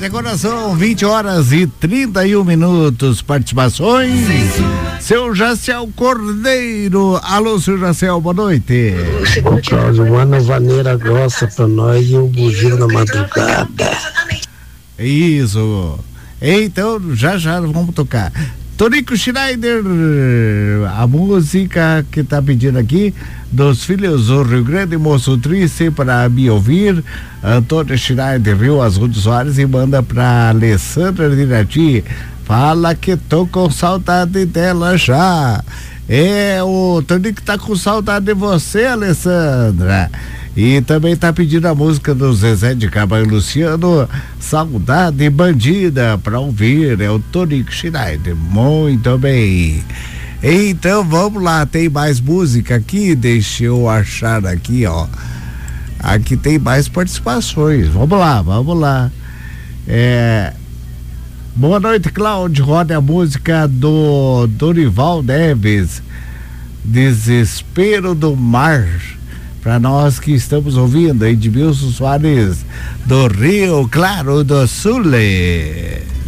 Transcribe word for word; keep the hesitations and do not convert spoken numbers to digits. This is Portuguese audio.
agora são vinte horas e trinta e um minutos. Participações. Seu Jaciel Cordeiro. Alô, seu Jaciel, boa noite. Ô, Cláudio, uma vaneira grossa pra nós e um bugio na madrugada. Isso. Então, já já vamos tocar. Tonico Schneider, a música que tá pedindo aqui, dos filhos do Rio Grande, Moço Triste, para me ouvir. Antônio Schneider, Rio Azul dos Soares, e manda pra Alessandra Dinati. Fala que tô com saudade dela já. É, o Tonico tá com saudade de você, Alessandra. E também tá pedindo a música do Zezé de Camargo e Luciano, Saudade Bandida, pra ouvir. É o Tonico Schneider. Muito bem. Então vamos lá, tem mais música aqui, deixa eu achar aqui, ó. Aqui tem mais participações. Vamos lá, vamos lá. É... Boa noite, Cláudio. Roda a música do Dorival Neves, Desespero do Mar. Para nós que estamos ouvindo, Edmilson Soares, do Rio Claro do Sul.